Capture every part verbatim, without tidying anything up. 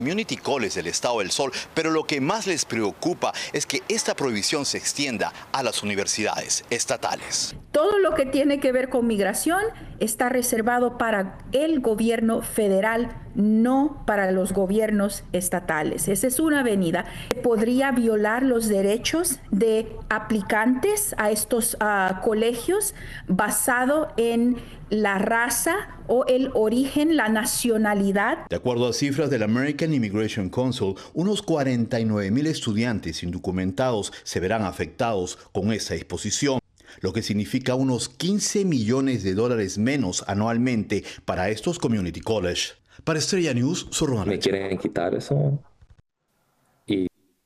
Community College del Estado del Sol, pero lo que más les preocupa es que esta prohibición se extienda a las universidades estatales. Todo lo que tiene que ver con migración está reservado para el gobierno federal, no para los gobiernos estatales. Esa es una avenida que podría violar los derechos de aplicantes a estos uh, colegios basado en la raza o el origen, la nacionalidad. De acuerdo a cifras del American Immigration Council, unos cuarenta y nueve mil estudiantes indocumentados se verán afectados con esta disposición, lo que significa unos quince millones de dólares menos anualmente para estos community college. Para Estrella News, soy Ronald. ¿Me quieren quitar eso? Y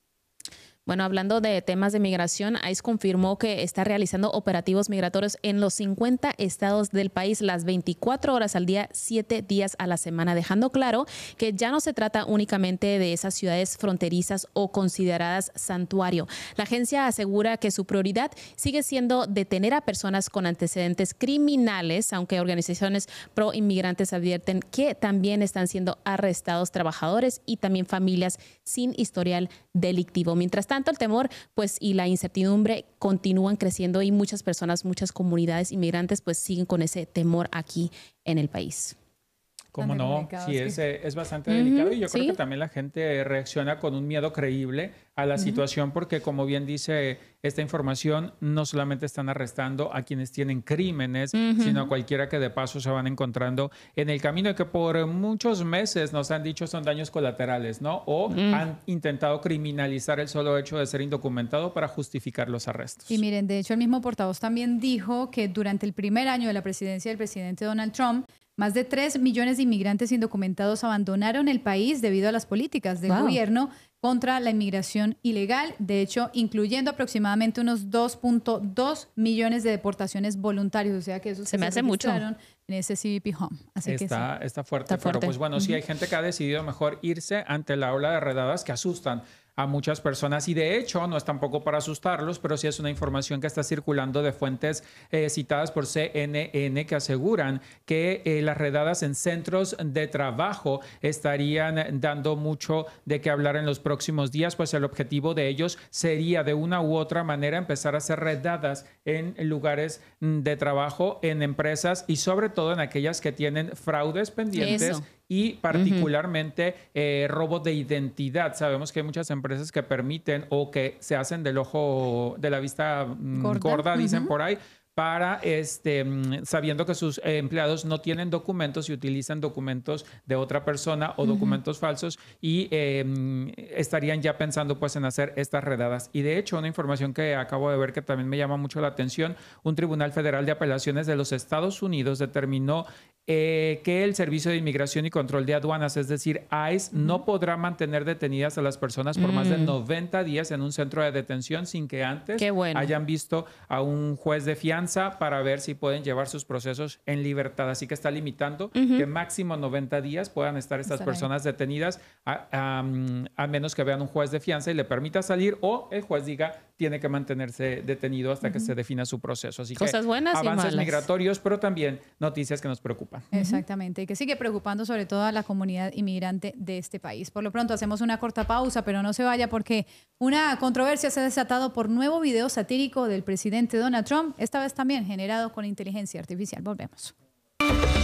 Bueno, hablando de temas de migración, ICE confirmó que está realizando operativos migratorios en los cincuenta estados del país las veinticuatro horas al día, siete días a la semana, dejando claro que ya no se trata únicamente de esas ciudades fronterizas o consideradas santuario. La agencia asegura que su prioridad sigue siendo detener a personas con antecedentes criminales, aunque organizaciones pro inmigrantes advierten que también están siendo arrestados trabajadores y también familias sin historial delictivo. Mientras tanto, el temor pues y la incertidumbre continúan creciendo y muchas personas, muchas comunidades inmigrantes pues siguen con ese temor aquí en el país. ¿Cómo no? Sí, es, es bastante uh-huh, delicado y yo creo ¿sí? que también la gente reacciona con un miedo creíble a la uh-huh. situación porque, como bien dice esta información, no solamente están arrestando a quienes tienen crímenes, uh-huh. sino a cualquiera que de paso se van encontrando en el camino y que por muchos meses nos han dicho son daños colaterales, ¿no? O uh-huh. han intentado criminalizar el solo hecho de ser indocumentado para justificar los arrestos. Y miren, de hecho, el mismo portavoz también dijo que durante el primer año de la presidencia del presidente Donald Trump, más de tres millones de inmigrantes indocumentados abandonaron el país debido a las políticas del wow. gobierno contra la inmigración ilegal, de hecho, incluyendo aproximadamente unos dos punto dos millones de deportaciones voluntarias, o sea que eso se me hace mucho en ese C B P Home. Así está, que sí. está fuerte, está fuerte, pero pues bueno, uh-huh. sí hay gente que ha decidido mejor irse ante la ola de redadas que asustan a muchas personas y de hecho no es tampoco para asustarlos, pero sí es una información que está circulando de fuentes eh, citadas por C N N que aseguran que eh, las redadas en centros de trabajo estarían dando mucho de qué hablar en los próximos días, pues el objetivo de ellos sería de una u otra manera empezar a hacer redadas en lugares de trabajo, en empresas y sobre todo en aquellas que tienen fraudes pendientes. Eso. Y particularmente uh-huh. eh, robo de identidad. Sabemos que hay muchas empresas que permiten o que se hacen del ojo, de la vista gorda, gorda dicen uh-huh. por ahí, para este sabiendo que sus eh, empleados no tienen documentos y utilizan documentos de otra persona o uh-huh. documentos falsos y eh, estarían ya pensando pues en hacer estas redadas. Y de hecho, una información que acabo de ver que también me llama mucho la atención, un tribunal federal de apelaciones de los Estados Unidos determinó Eh, que el Servicio de Inmigración y Control de Aduanas, es decir, ICE, uh-huh. no podrá mantener detenidas a las personas por uh-huh. más de noventa días en un centro de detención sin que antes bueno. hayan visto a un juez de fianza para ver si pueden llevar sus procesos en libertad. Así que está limitando uh-huh. que máximo noventa días puedan estar estas Está personas bien. detenidas a, a, a menos que vean un juez de fianza y le permita salir o el juez diga tiene que mantenerse detenido hasta uh-huh. que se defina su proceso. Así Cosas que buenas avances y malas. migratorios, pero también noticias que nos preocupan. Exactamente, y que sigue preocupando sobre todo a la comunidad inmigrante de este país. Por lo pronto hacemos una corta pausa, pero no se vaya porque una controversia se ha desatado por nuevo video satírico del presidente Donald Trump, esta vez también generado con inteligencia artificial. Volvemos.